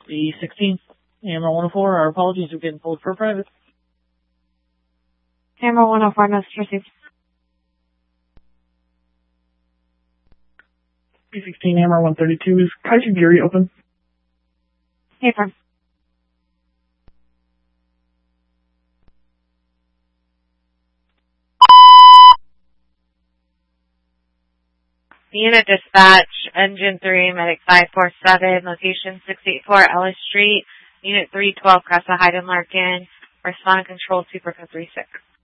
The 16th, Hammer 104, our apologies, we're getting pulled for private. Hammer 104, message received. B16, Hammer 132, is Kaijigiri open? Hey, firm. Unit dispatch, engine 3, medic 547, location 684 Ellis Street, unit 312, Cressa Hyde and Larkin, respond and control Superco 36.